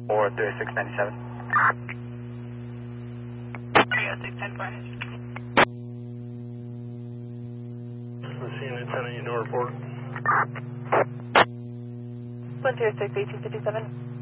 Or 3697. 30610 Let's see, Lieutenant, you know report. 106 1857.